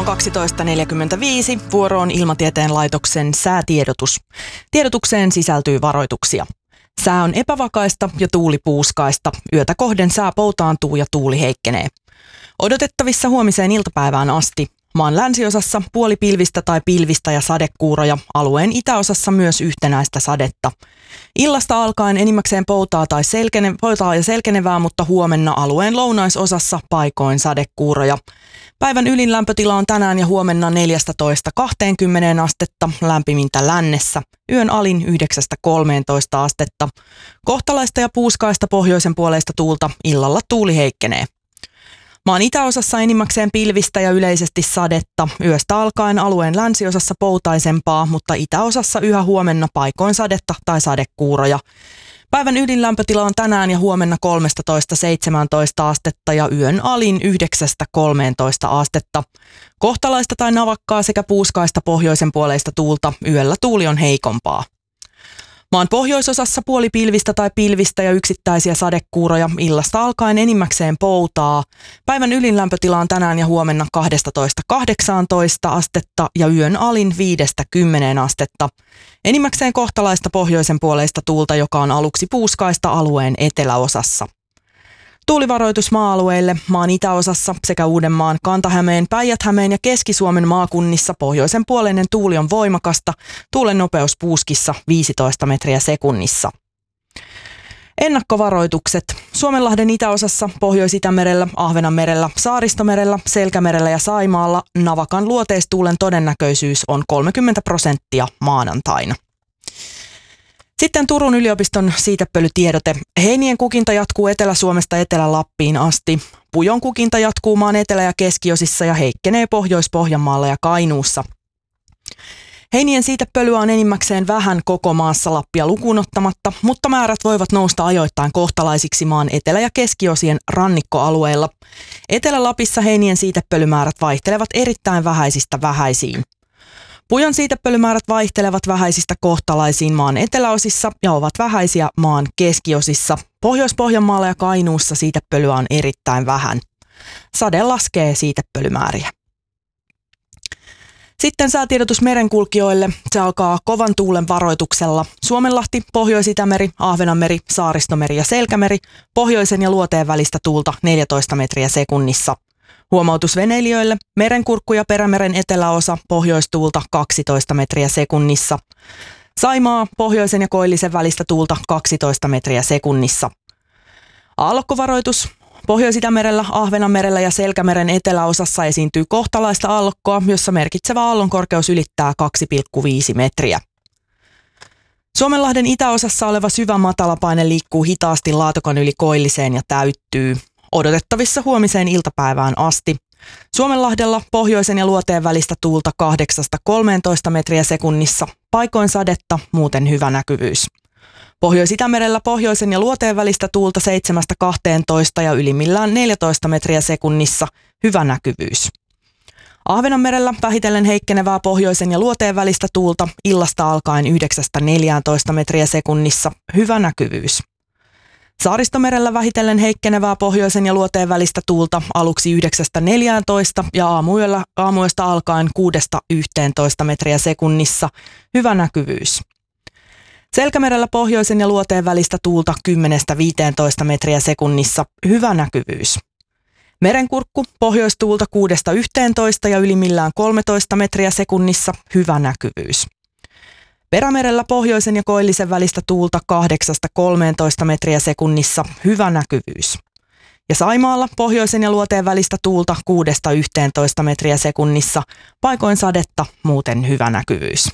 12.45. Vuoro on Ilmatieteen laitoksen säätiedotus. Tiedotukseen sisältyy varoituksia. Sää on epävakaista ja tuuli puuskaista. Yötä kohden sää poutaantuu ja tuuli heikkenee. Odotettavissa huomiseen iltapäivään asti. Maan länsiosassa puolipilvistä tai pilvistä ja sadekuuroja, alueen itäosassa myös yhtenäistä sadetta. Illasta alkaen enimmäkseen poutaa ja selkenevää, mutta huomenna alueen lounaisosassa paikoin sadekuuroja. Päivän ylin lämpötila on tänään ja huomenna 14-20 astetta, lämpimintä lännessä. Yön alin 9-13 astetta. Kohtalaista ja puuskaista pohjoisen puoleista tuulta, illalla tuuli heikkenee. Maan itäosassa enimmäkseen pilvistä ja yleisesti sadetta. Yöstä alkaen alueen länsiosassa poutaisempaa, mutta itäosassa yhä huomenna paikoin sadetta tai sadekuuroja. Päivän ydinlämpötila on tänään ja huomenna 13-17 astetta ja yön alin 9-13 astetta. Kohtalaista tai navakkaa sekä puuskaista pohjoisen puoleista tuulta, yöllä tuuli on heikompaa. Maan pohjoisosassa puolipilvistä tai pilvistä ja yksittäisiä sadekuuroja, illasta alkaen enimmäkseen poutaa. Päivän ylinlämpötila on tänään ja huomenna 12-18 astetta ja yön alin 5-10 astetta. Enimmäkseen kohtalaista pohjoisen puoleista tuulta, joka on aluksi puuskaista alueen eteläosassa. Tuulivaroitus maa-alueille maan itäosassa sekä Uudenmaan, Kanta-Hämeen, Päijät-Hämeen ja Keski-Suomen maakunnissa pohjoisen puoleinen tuuli on voimakasta, tuulen nopeus puuskissa 15 metriä sekunnissa. Ennakkovaroitukset. Suomenlahden itäosassa, Pohjois-Itämerellä, Ahvenanmerellä, Saaristomerellä, Selkämerellä ja Saimaalla navakan luoteistuulen todennäköisyys on 30% maanantaina. Sitten Turun yliopiston siitepölytiedote. Heinien kukinta jatkuu Etelä-Suomesta Etelä-Lappiin asti. Pujon kukinta jatkuu maan etelä- ja keskiosissa ja heikkenee Pohjois-Pohjanmaalla ja Kainuussa. Heinien siitepölyä on enimmäkseen vähän koko maassa Lappia lukuun ottamatta, mutta määrät voivat nousta ajoittain kohtalaisiksi maan etelä- ja keskiosien rannikkoalueilla. Etelä-Lapissa heinien siitepölymäärät vaihtelevat erittäin vähäisistä vähäisiin. Pujon siitepölymäärät vaihtelevat vähäisistä kohtalaisiin maan eteläosissa ja ovat vähäisiä maan keskiosissa. Pohjois-Pohjanmaalla ja Kainuussa siitepölyä on erittäin vähän. Sade laskee siitepölymääriä. Sitten säätiedotus merenkulkijoille. Se alkaa kovan tuulen varoituksella. Suomenlahti, Pohjois-Itämeri, Ahvenanmeri, Saaristomeri ja Selkämeri. Pohjoisen ja luoteen välistä tuulta 14 metriä sekunnissa. Huomautus veneilijöille. Merenkurkku ja Perämeren eteläosa, pohjoistuulta 12 metriä sekunnissa. Saimaa, pohjoisen ja koillisen välistä tuulta 12 metriä sekunnissa. Aallokkovaroitus. Pohjois-Itämerellä, Ahvenanmerellä ja Selkämeren eteläosassa esiintyy kohtalaista aallokkoa, jossa merkitsevä aallonkorkeus ylittää 2,5 metriä. Suomenlahden itäosassa oleva syvä matalapaine liikkuu hitaasti Laatokan yli koilliseen ja täyttyy. Odotettavissa huomiseen iltapäivään asti. Suomenlahdella pohjoisen ja luoteen välistä tuulta 8-13 metriä sekunnissa, paikoin sadetta, muuten hyvä näkyvyys. Pohjois-Itämerellä pohjoisen ja luoteen välistä tuulta 7-12 ja ylimmillään 14 metriä sekunnissa, hyvä näkyvyys. Ahvenanmerellä vähitellen heikkenevää pohjoisen ja luoteen välistä tuulta, illasta alkaen 9-14 metriä sekunnissa, hyvä näkyvyys. Saaristomerellä vähitellen heikkenevää pohjoisen ja luoteen välistä tuulta aluksi 9-14 ja aamuyöstä alkaen 6-11 metriä sekunnissa, hyvä näkyvyys. Selkämerellä pohjoisen ja luoteen välistä tuulta 10-15 metriä sekunnissa, hyvä näkyvyys. Merenkurkku, pohjoistuulta 6-11 ja ylimmillään 13 metriä sekunnissa, hyvä näkyvyys. Perämerellä pohjoisen ja koillisen välistä tuulta 8-13 metriä sekunnissa, hyvä näkyvyys. Ja Saimaalla pohjoisen ja luoteen välistä tuulta 6-11 metriä sekunnissa, paikoin sadetta, muuten hyvä näkyvyys.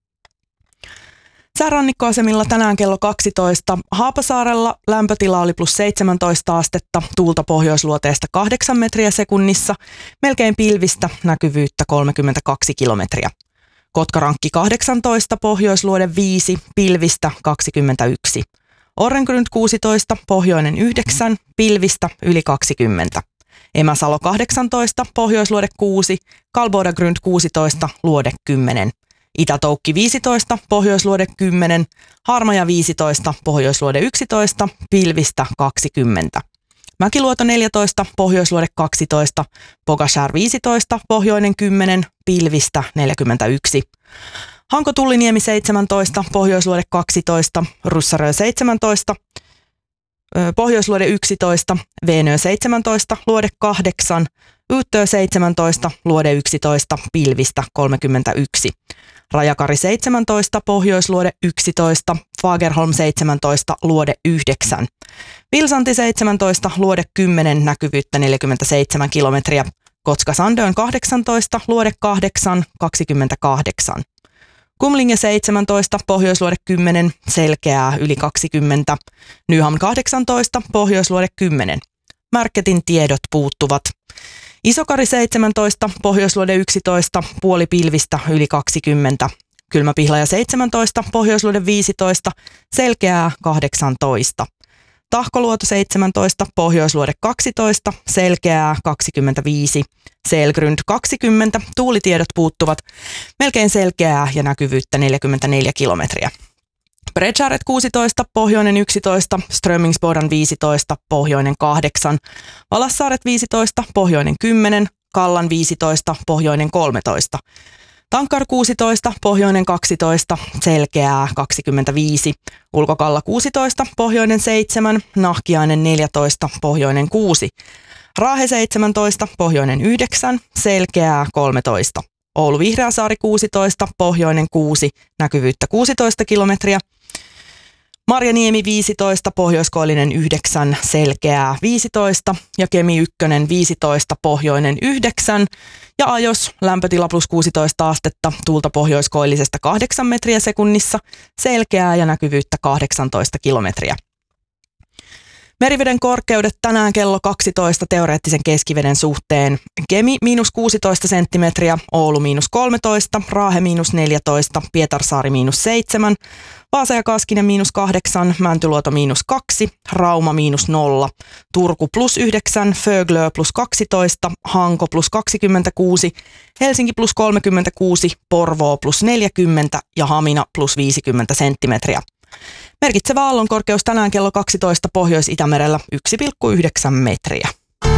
Säärannikkoasemilla tänään kello 12. Haapasaarella lämpötila oli +17 astetta, tuulta pohjoisluoteesta 8 metriä sekunnissa, melkein pilvistä, näkyvyyttä 32 kilometriä. Kotkarankki 18, pohjoisluode 5, pilvistä 21. Orrengrund 16, pohjoinen 9, pilvistä yli 20. Emäsalo 18, pohjoisluode 6, Kalbodagrund 16, luode 10. Itä-Toukki 15, pohjoisluode 10, Harmaja 15, pohjoisluode 11, pilvistä 20. Mäkiluoto 14, Pohjoisluode 12, Pogashär 15, Pohjoinen 10, Pilvistä 41. Hanko-Tulliniemi 17, Pohjoisluode 12, Russarö 17, Pohjoisluode 11, Veenö 17, Luode 8, Yyttö 17, Luode 11, Pilvistä 31. Rajakari 17, Pohjoisluode 11, Fagerholm 17, Luode 9. Vilsanti 17, Luode 10, näkyvyyttä 47 kilometriä. Kotka-Sandön 18, Luode 8, 28. Kumlinge 17, Pohjoisluode 10, selkeää yli 20. Nyhamn 18, Pohjoisluode 10. Märketin tiedot puuttuvat. Isokari 17, Pohjoisluode 11, puoli pilvistä yli 20. Kylmäpihlaja 17, Pohjoisluode 15, selkeää 18. Tahkoluoto 17, Pohjoisluode 12, selkeää 25. Selgrund 20, tuulitiedot puuttuvat, melkein selkeää ja näkyvyyttä 44 kilometriä. Bredskäret 16, Pohjoinen 11, Strömingsbodan 15, Pohjoinen 8, Valassaaret 15, Pohjoinen 10, Kallan 15, Pohjoinen 13. Tankkar 16, Pohjoinen 12, selkeää 25, Ulkokalla 16, Pohjoinen 7, Nahkiainen 14, Pohjoinen 6, Raahe 17, Pohjoinen 9, selkeää 13, Oulu Vihreäsaari 16, Pohjoinen 6, näkyvyyttä 16 kilometriä, Marjaniemi 15, Pohjoiskoillinen 9, selkeää 15 ja Kemi 1 15, Pohjoinen 9 ja Ajos lämpötila plus 16 astetta, tuulta pohjoiskoillisesta 8 metriä sekunnissa, selkeää ja näkyvyyttä 18 kilometriä. Meriveden korkeudet tänään kello 12 teoreettisen keskiveden suhteen. Kemi -16 senttimetriä, Oulu -13, Raahe -14, Pietarsaari -7, Vaasa ja Kaskinen -8, Mäntyluoto -2, Rauma -0, Turku +9, Föglö +12, Hanko +26, Helsinki +36, Porvoo +40 ja Hamina +50 senttimetriä. Merkitsevä aallonkorkeus tänään kello 12 Pohjois-Itämerellä 1,9 metriä.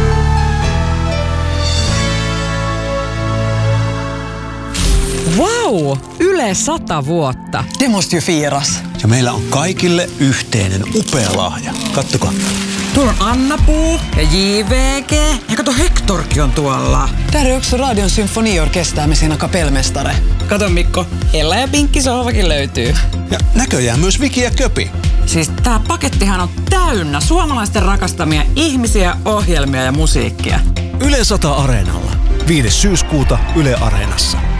Vau! Yle 100 vuotta. Det måste ju firas. Ja meillä on kaikille yhteinen upea lahja. Kattokaa. Tuolla on Anna-Puu ja JVG. Ja kato, Hektorkin on tuolla. Där är också Radion symfoniorkester med sina kapellmästare. Kato Mikko, Ella ja Pinkki sohvakin löytyy. Ja näköjään myös Viki ja Köpi. Siis tää pakettihan on täynnä suomalaisten rakastamia ihmisiä, ohjelmia ja musiikkia. Yle 100 Areenalla. 5. syyskuuta Yle Areenassa.